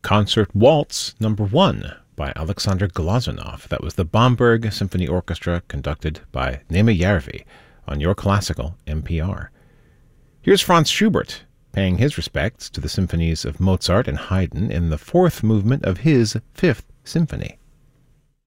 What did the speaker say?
Concert Waltz No. 1 by Alexander Glazunov. That was the Bamberg Symphony Orchestra conducted by Naima Järvi on Your Classical NPR. Here's Franz Schubert paying his respects to the symphonies of Mozart and Haydn in the fourth movement of his Fifth Symphony.